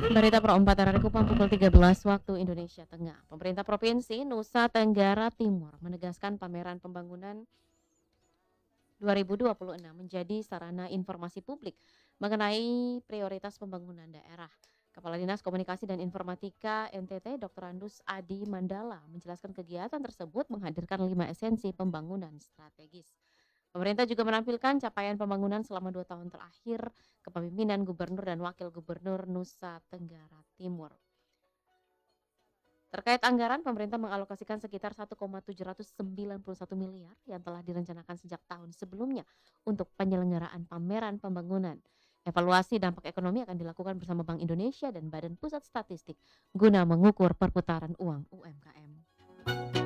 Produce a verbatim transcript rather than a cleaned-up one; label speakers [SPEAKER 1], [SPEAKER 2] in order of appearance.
[SPEAKER 1] Berita perempat hari Kupang pukul tiga belas waktu Indonesia Tengah. Pemerintah Provinsi Nusa Tenggara Timur menegaskan pameran pembangunan dua ribu dua puluh enam menjadi sarana informasi publik mengenai prioritas pembangunan daerah. Kepala Dinas Komunikasi dan Informatika N T T Doktor Andus Adi Mandala menjelaskan kegiatan tersebut menghadirkan lima esensi pembangunan strategis. Pemerintah juga menampilkan capaian pembangunan selama dua tahun terakhir kepemimpinan Gubernur dan Wakil Gubernur Nusa Tenggara Timur. Terkait anggaran, pemerintah mengalokasikan sekitar satu koma tujuh sembilan satu miliar yang telah direncanakan sejak tahun sebelumnya untuk penyelenggaraan pameran pembangunan. Evaluasi dampak ekonomi akan dilakukan bersama Bank Indonesia dan Badan Pusat Statistik guna mengukur perputaran uang U M K M.